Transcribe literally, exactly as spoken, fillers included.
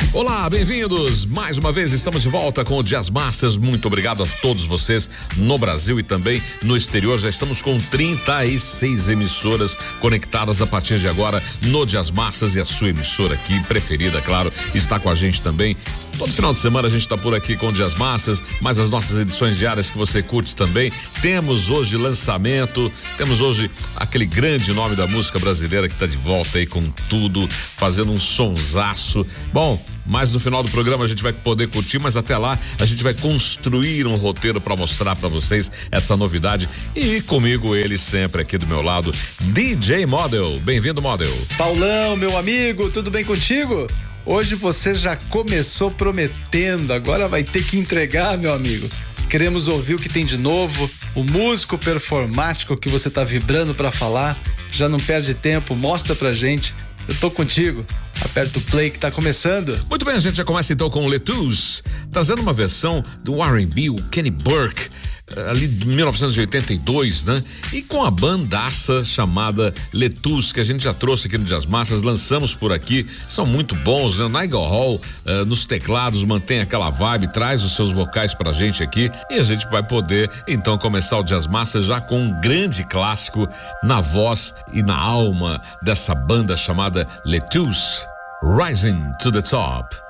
Olá, bem-vindos. Mais uma vez estamos de volta com o Jazz Masters. Muito obrigado a todos vocês no Brasil e também no exterior. Já estamos com trinta e seis emissoras conectadas a partir de agora no Jazz Masters, e a sua emissora aqui preferida, claro, está com a gente também. Todo final de semana a gente está por aqui com o Jazz Masters, mas as nossas edições diárias que você curte também. Temos hoje lançamento, temos hoje aquele grande nome da música brasileira que está de volta aí com tudo, fazendo um sonsaço. Bom, mas no final do programa a gente vai poder curtir, mas até lá a gente vai construir um roteiro para mostrar para vocês essa novidade. E comigo ele sempre aqui do meu lado, D J Model. Bem-vindo, Model. Paulão, meu amigo, tudo bem contigo? Hoje você já começou prometendo, agora vai ter que entregar, meu amigo. Queremos ouvir o que tem de novo, o músico performático que você tá vibrando para falar. Já não perde tempo, mostra pra gente. Eu tô contigo. Aperta o play que tá começando. Muito bem, a gente já começa então com o Lettoos, trazendo uma versão do R and B, o Kenny Burke, ali de mil novecentos e oitenta e dois, né? E com a bandaça chamada Lettoos, que a gente já trouxe aqui no Jazz Masters, lançamos por aqui, são muito bons, né? Nigel Hall uh, nos teclados mantém aquela vibe, traz os seus vocais pra gente aqui, e a gente vai poder então começar o Jazz Masters já com um grande clássico na voz e na alma dessa banda chamada Lettoos, Rising to the Top.